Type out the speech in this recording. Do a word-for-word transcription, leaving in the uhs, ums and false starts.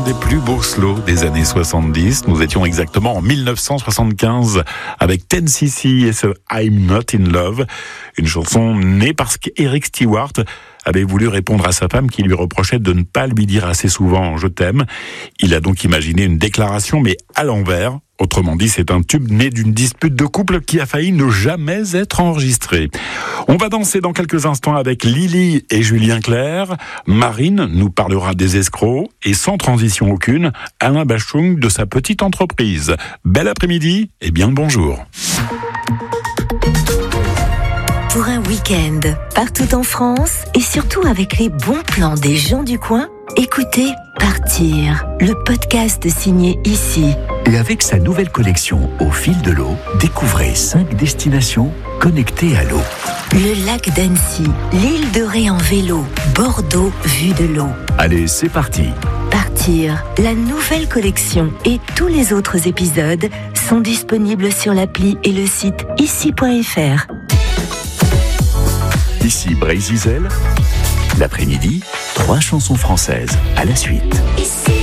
des plus beaux slows des années soixante-dix. Nous étions exactement en mille neuf cent soixante-quinze avec ten C C et ce I'm Not in Love, une chanson née parce qu'Eric Stewart avait voulu répondre à sa femme qui lui reprochait de ne pas lui dire assez souvent « je t'aime ». Il a donc imaginé une déclaration, mais à l'envers. Autrement dit, c'est un tube né d'une dispute de couple qui a failli ne jamais être enregistré. On va danser dans quelques instants avec Lily et Julien Clerc. Marine nous parlera des escrocs et sans transition aucune, Alain Bachung de sa petite entreprise. Bel après-midi et bien le bonjour. Pour un week-end, partout en France et surtout avec les bons plans des gens du coin, écoutez Partir, le podcast signé Ici. Et avec sa nouvelle collection Au fil de l'eau, découvrez cinq destinations connectées à l'eau. Le lac d'Annecy, l'île de Ré en vélo, Bordeaux vue de l'eau. Allez, c'est parti. Partir, la nouvelle collection et tous les autres épisodes sont disponibles sur l'appli et le site ici point f r. Ici Brésil, l'après-midi, trois chansons françaises à la suite.